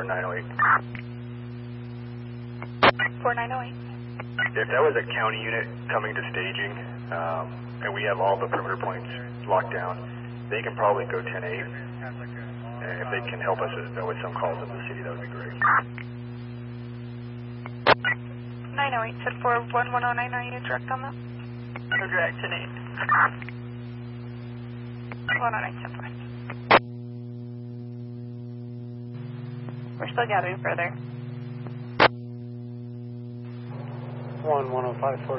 4908. 4908. If that was a county unit coming to staging, and we have all the perimeter points locked down, they can probably go 10-8. And if they can help us with some calls in the city, that would be great. 908, said 41109, are you direct on that? No direct to 8. 109, 10-4. We're still gathering further. 11054.